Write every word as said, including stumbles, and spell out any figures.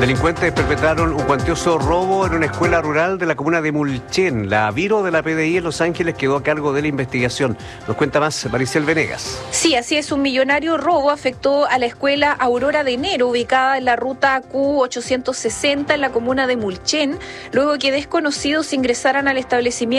Delincuentes perpetraron un cuantioso robo en una escuela rural de la comuna de Mulchen. La Biro de la P D I en Los Ángeles quedó a cargo de la investigación. Nos cuenta más Maricel Venegas. Sí, así es. Un millonario robo afectó a la escuela Aurora de Enero, ubicada en la ruta Q ochocientos sesenta en la comuna de Mulchen, luego que desconocidos ingresaran al establecimiento